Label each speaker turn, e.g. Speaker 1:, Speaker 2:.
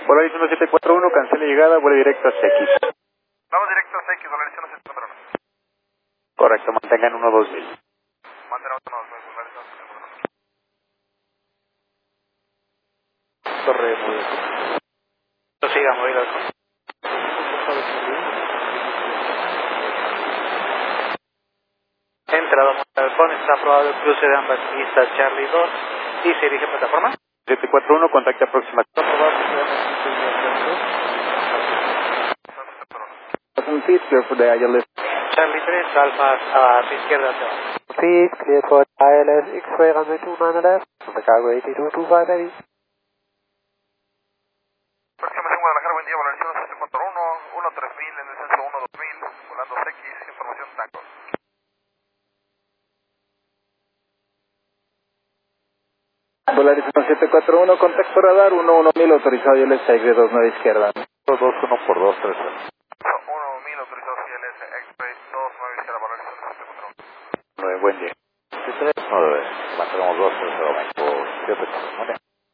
Speaker 1: Volaris 1741, cancele llegada, vuelo directo a CX.
Speaker 2: Vamos directo a CX, Volaris 1741.
Speaker 1: Correcto, mantengan 12000.
Speaker 2: Mantenemos 12000, Volaris 1741.
Speaker 1: Torre muy bien.
Speaker 3: Siga, movido. Entrada Montalbón, está aprobado el cruce de ambas pistas Charlie 2 y se dirige a plataforma.
Speaker 1: 741, contacto aproximativo. Un feed clear for the ILS.
Speaker 3: Charlie 3, Alfa a tu izquierda hacia abajo.
Speaker 4: Feed clear for ILS X-ray runway 29 left, Chicago 8225 heavy.
Speaker 2: Próxima en Guadalajara, buen día, Volaris 1741, 13000 en descenso 12000, volando CX, información TACO.
Speaker 1: Volaris 1741, contacto radar 11000, autorizado ILS X-ray 29 izquierda. 21 por 230.
Speaker 2: 1000 autorizado CLS X-ray 29 izquierda, Volaris 1741.
Speaker 1: 9, buen día. 9, mantenemos 230, por 7 corresponde.